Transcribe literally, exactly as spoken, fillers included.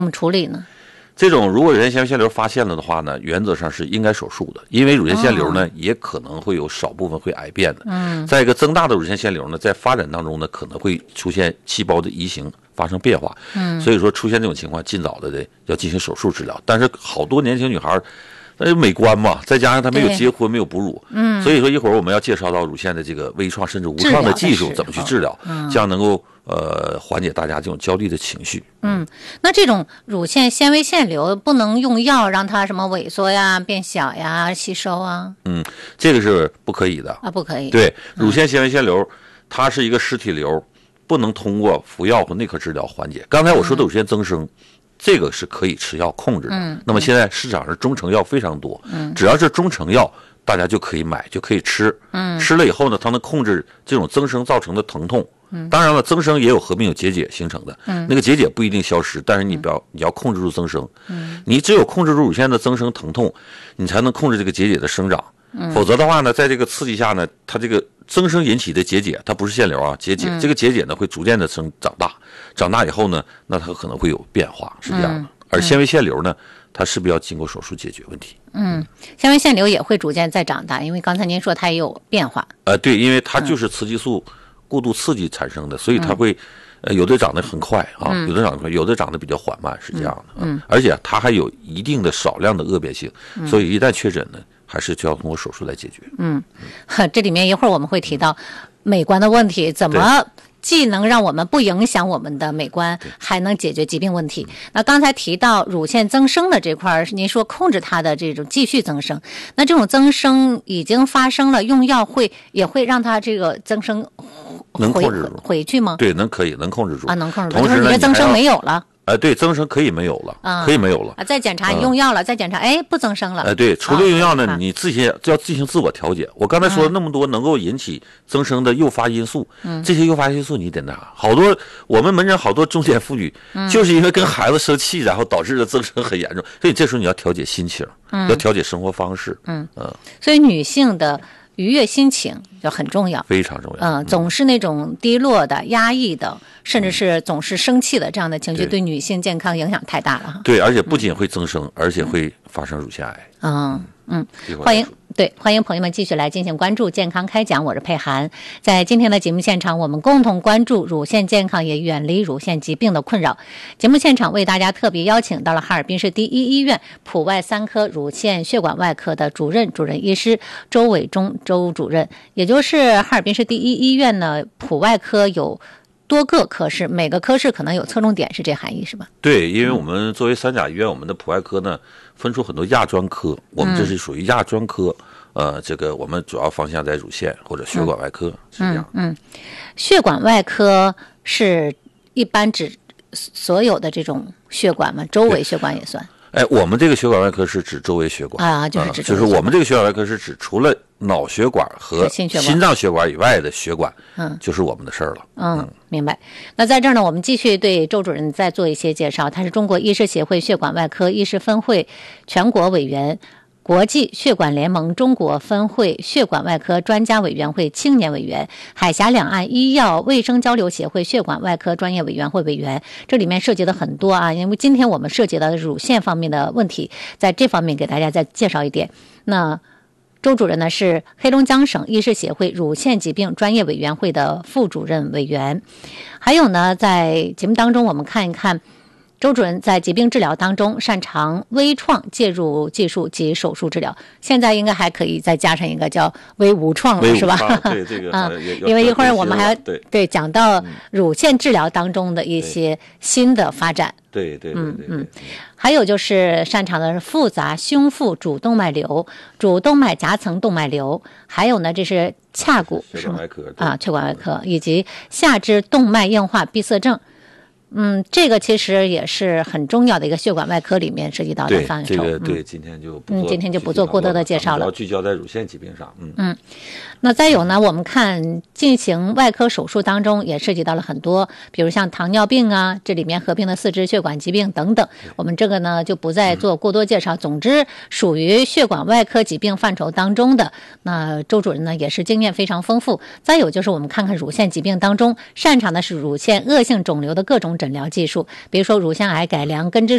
怎么处理呢？ 这种如果乳腺纤维腺瘤发现了的话呢，原则上是应该手术的，因为乳腺腺瘤呢、哦、也可能会有少部分会癌变的。嗯，再一个增大的乳腺腺瘤呢，在发展当中呢，可能会出现细胞的移形发生变化。嗯，所以说出现这种情况，尽早的的要进行手术治疗。但是好多年轻女孩，那美观嘛，再加上她没有结婚，没有哺乳，嗯，所以说一会儿我们要介绍到乳腺的这个微创甚至无创的技术怎么去治疗，嗯、这样能够。呃，缓解大家这种焦虑的情绪。 嗯，那这种乳腺纤维腺瘤不能用药让它什么萎缩呀、变小呀、吸收啊？ 嗯，这个是不可以的啊，不可以。 对，乳腺纤维腺瘤，它是一个实体瘤，不能通过服药和内科治疗缓解。刚才我说的乳腺增生。嗯，这个是可以吃药控制的。嗯，那么现在市场上中成药非常多，嗯，只要是中成药，大家就可以买，就可以吃。嗯，吃了以后呢，它能控制这种增生造成的疼痛。嗯，当然了，增生也有合并有结节形成的。嗯，那个结节不一定消失，但是你不要、嗯、你要控制住增生。嗯，你只有控制住乳腺的增生疼痛，你才能控制这个结节的生长。嗯，否则的话呢，在这个刺激下呢，它这个增生引起的结节，它不是腺瘤啊，结节，嗯、这个结节呢会逐渐的生长大，长大以后呢，那它可能会有变化，是这样的。嗯、而纤维腺瘤呢，它是不是要经过手术解决问题？ 嗯，纤维腺瘤也会逐渐再长大，因为刚才您说它也有变化。 呃，对，因为它就是雌激素过度刺激产生的，所以它会，呃，有的长得很快啊，嗯、有的长得快，有的长得比较缓慢，是这样的。嗯，嗯而且它还有一定的少量的恶变性，嗯、所以一旦确诊呢，还是就要通过手术来解决。 嗯，这里面一会儿我们会提到美观的问题，怎么既能让我们不影响我们的美观，还能解决疾病问题。那刚才提到乳腺增生的这块，您说控制它的这种继续增生，那这种增生已经发生了，用药会也会让它这个增生能控制住回去吗？ 对，能可以能控制住啊，能控制住。 同时呢， 你的增生没有了。 哎，对，增生可以没有了，啊、可以没有了啊！再检查你用药了，嗯、再检查，哎，不增生了。 哎，对，除了用药呢，啊、你自己要进行自我调节。我刚才说了那么多能够引起增生的诱发因素，嗯、这些诱发因素你得那好多，我们门诊好多中年妇女、嗯、就是因为跟孩子生气，然后导致的增生很严重，所以这时候你要调节心情，嗯、要调节生活方式， 嗯嗯，呃、所以女性的愉悦心情就很重要， 非常重要。 嗯，总是那种低落的、压抑的，甚至是总是生气的这样的情绪，对女性健康影响太大了。 对，而且不仅会增生，嗯、而且会发生乳腺癌。 嗯嗯，欢迎对欢迎朋友们继续来进行关注健康开讲，我是佩涵。在今天的节目现场，我们共同关注乳腺健康，也远离乳腺疾病的困扰。节目现场为大家特别邀请到了哈尔滨市第一医院普外三科乳腺血管外科的主任主任医师周伟忠周主任，也就是哈尔滨市第一医院呢普外科有多个科室，每个科室可能有侧重点，是这含义是吧？ 对，因为我们作为三甲医院，我们的普外科呢分出很多亚专科，我们这是属于亚专科。嗯、呃，这个我们主要方向在乳腺或者血管外科，嗯、是这样。 嗯，血管外科是一般指所有的这种血管吗？周围血管也算？ 哎，我们这个血管外科是指周围血管啊，就是指、 嗯、就是我们这个血管外科是指除了脑血管和心脏血管以外的血管，嗯，就是我们的事儿了。 嗯，嗯明白。那在这儿呢，我们继续对周主任再做一些介绍。他是中国医师协会血管外科医师分会全国委员。国际血管联盟中国分会血管外科专家委员会青年委员，海峡两岸医药卫生交流协会血管外科专业委员会委员，这里面涉及的很多啊，因为今天我们涉及到的乳腺方面的问题，在这方面给大家再介绍一点。那周主任呢是黑龙江省医师协会乳腺疾病专业委员会的副主任委员。还有呢，在节目当中我们看一看周主任在疾病治疗当中擅长微创介入技术及手术治疗，现在应该还可以再加上一个叫微无创了，是吧？ 对这个嗯，因为一会儿我们还要 对, 对讲到乳腺治疗当中的一些新的发展。 对对对对对。嗯， 还有就是擅长的复杂胸腹主动脉瘤、主动脉夹层动脉瘤，还有呢这是髂骨血管外科啊，血管外科以及下肢动脉硬化闭塞症。嗯，这个其实也是很重要的一个血管外科里面涉及到的范畴。 对，这个对，今天就不嗯，今天就不做过多的介绍了， 主要聚焦在乳腺疾病上。嗯嗯，那再有呢，我们看进行外科手术当中也涉及到了很多，比如像糖尿病啊，这里面合并的四肢血管疾病等等。我们这个呢就不再做过多介绍。嗯、总之，属于血管外科疾病范畴当中的，那周主任呢也是经验非常丰富。再有就是我们看看乳腺疾病当中，擅长的是乳腺恶性肿瘤的各种诊疗技术，比如说乳腺癌改良、根治